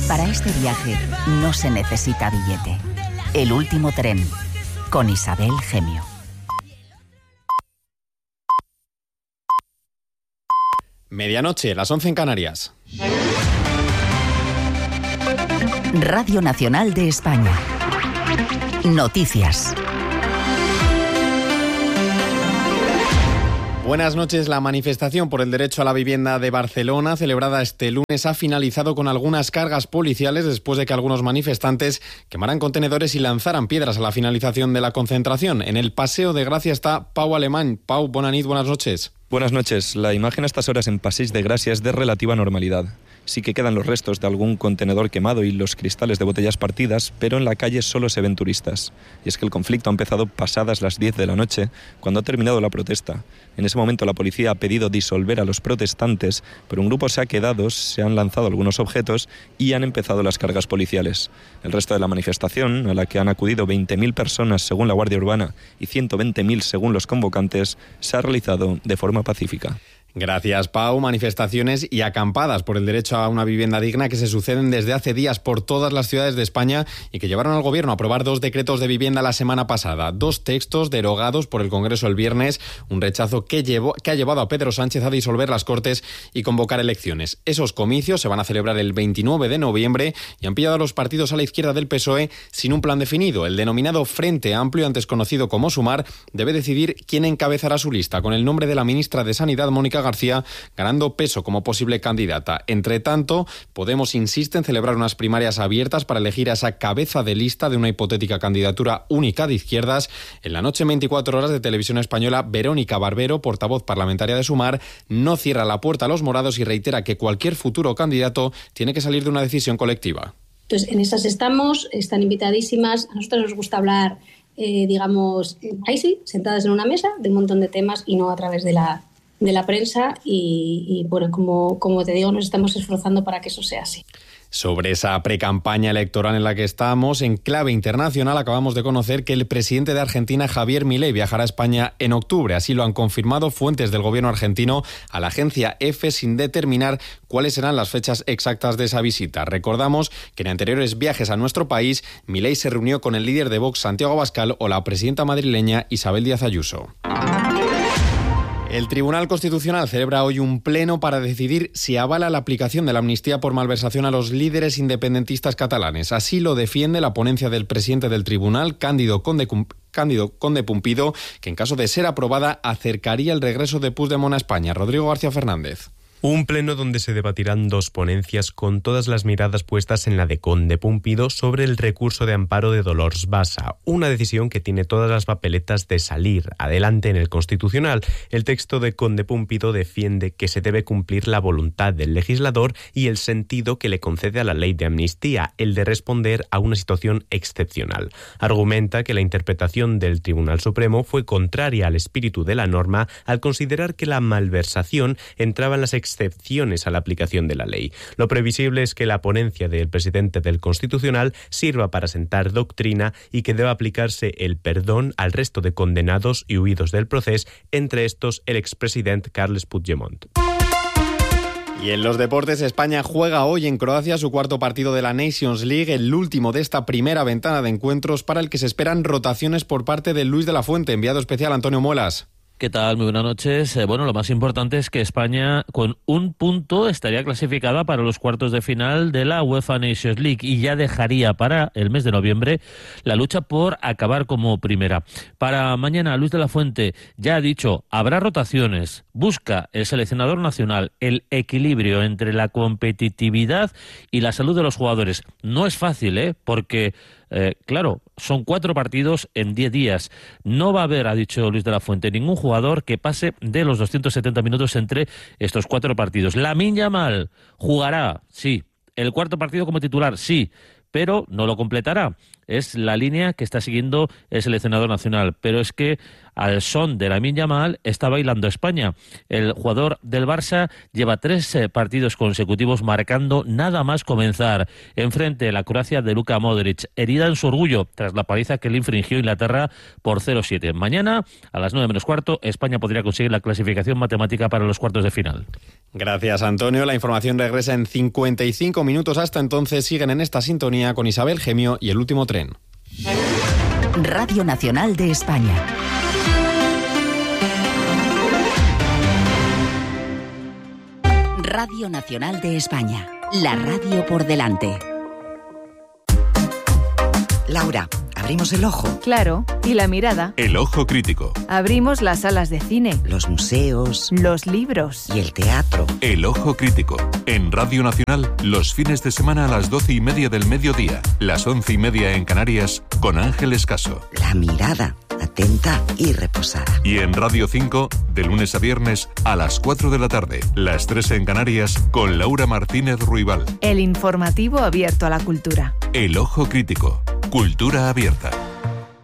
Para este viaje no se necesita billete. El último tren, con Isabel Gemio. Medianoche, las 11 en Canarias. Radio Nacional de España. Noticias. Buenas noches. La manifestación por el derecho a la vivienda de Barcelona, celebrada este lunes, ha finalizado con algunas cargas policiales después de que algunos manifestantes quemaran contenedores y lanzaran piedras a la finalización de la concentración. En el Paseo de Gracia está Pau Alemán. Pau, buenas noches. Buenas noches. La imagen a estas horas en Passeig de Gràcia es de relativa normalidad. Sí que quedan los restos de algún contenedor quemado y los cristales de botellas partidas, pero en la calle solo se ven turistas. Y es que el conflicto ha empezado pasadas las 10 de la noche, cuando ha terminado la protesta. En ese momento la policía ha pedido disolver a los protestantes, pero un grupo se ha quedado, se han lanzado algunos objetos y han empezado las cargas policiales. El resto de la manifestación, a la que han acudido 20.000 personas según la Guardia Urbana y 120.000 según los convocantes, se ha realizado de forma pacífica. Gracias, Pau. Manifestaciones y acampadas por el derecho a una vivienda digna que se suceden desde hace días por todas las ciudades de España y que llevaron al Gobierno a aprobar 2 decretos de vivienda la semana pasada. 2 textos derogados por el Congreso el viernes, un rechazo que ha llevado a Pedro Sánchez a disolver las Cortes y convocar elecciones. Esos comicios se van a celebrar el 29 de noviembre y han pillado a los partidos a la izquierda del PSOE sin un plan definido. El denominado Frente Amplio, antes conocido como Sumar, debe decidir quién encabezará su lista, con el nombre de la ministra de Sanidad, Mónica García, ganando peso como posible candidata. Entre tanto, Podemos insiste en celebrar unas primarias abiertas para elegir a esa cabeza de lista de una hipotética candidatura única de izquierdas. En la noche en 24 horas de Televisión Española, Verónica Barbero, portavoz parlamentaria de Sumar, no cierra la puerta a los morados y reitera que cualquier futuro candidato tiene que salir de una decisión colectiva. Entonces, en esas están invitadísimas. A nosotros nos gusta hablar, ahí sí, sentadas en una mesa, de un montón de temas y no a través de la prensa y bueno, como te digo, nos estamos esforzando para que eso sea así. Sobre esa precampaña electoral en la que estamos, en clave internacional, acabamos de conocer que el presidente de Argentina, Javier Milei, viajará a España en octubre. Así lo han confirmado fuentes del gobierno argentino a la agencia EFE, sin determinar cuáles serán las fechas exactas de esa visita. Recordamos que en anteriores viajes a nuestro país, Milei se reunió con el líder de Vox, Santiago Abascal, o la presidenta madrileña, Isabel Díaz Ayuso. El Tribunal Constitucional celebra hoy un pleno para decidir si avala la aplicación de la amnistía por malversación a los líderes independentistas catalanes. Así lo defiende la ponencia del presidente del tribunal, Cándido Conde Pumpido, que en caso de ser aprobada acercaría el regreso de Puigdemont a España. Rodrigo García Fernández. Un pleno donde se debatirán 2 ponencias con todas las miradas puestas en la de Conde Pumpido sobre el recurso de amparo de Dolors Bassa, una decisión que tiene todas las papeletas de salir adelante en el Constitucional. El texto de Conde Pumpido defiende que se debe cumplir la voluntad del legislador y el sentido que le concede a la ley de amnistía, el de responder a una situación excepcional. Argumenta que la interpretación del Tribunal Supremo fue contraria al espíritu de la norma al considerar que la malversación entraba en las excepciones a la aplicación de la ley. Lo previsible es que la ponencia del presidente del Constitucional sirva para sentar doctrina y que deba aplicarse el perdón al resto de condenados y huidos del proceso, entre estos el expresidente Carles Puigdemont. Y en los deportes, España juega hoy en Croacia su 4º partido de la Nations League, el último de esta primera ventana de encuentros para el que se esperan rotaciones por parte de Luis de la Fuente. Enviado especial Antonio Muelas. ¿Qué tal? Muy buenas noches. Bueno, lo más importante es que España con un punto estaría clasificada para los cuartos de final de la UEFA Nations League y ya dejaría para el mes de noviembre la lucha por acabar como primera. Para mañana, Luis de la Fuente ya ha dicho, habrá rotaciones. Busca el seleccionador nacional el equilibrio entre la competitividad y la salud de los jugadores. No es fácil, porque... claro, son 4 partidos en 10 días. No va a haber, ha dicho Luis de la Fuente, ningún jugador que pase de los 270 minutos entre estos 4 partidos. Lamine Yamal jugará, sí. El 4º partido como titular, sí, pero no lo completará. es la línea que está siguiendo el seleccionador nacional, pero es que al son de Lamine Yamal está bailando España. El jugador del Barça lleva 3 partidos consecutivos marcando nada más comenzar. Enfrente la Croacia de Luka Modric, herida en su orgullo tras la paliza que le infringió Inglaterra por 0-7. Mañana, a las 9 menos cuarto, España podría conseguir la clasificación matemática para los cuartos de final. Gracias, Antonio. La información regresa en 55 minutos. Hasta entonces siguen en esta sintonía con Isabel Gemio y El Último Tren. Radio Nacional de España. Radio Nacional de España. La radio por delante. Laura, ¿abrimos el ojo? Claro, y la mirada. El ojo crítico. Abrimos las salas de cine. Los museos. Los libros. Y el teatro. El ojo crítico. En Radio Nacional, los fines de semana a las 12:30 del mediodía, las 11:30 en Canarias, con Ángeles Caso. La mirada, atenta y reposada. Y en Radio 5, de lunes a viernes, a las 4 de la tarde, las 3 en Canarias, con Laura Martínez Ruibal. El informativo abierto a la cultura. El ojo crítico. Cultura abierta.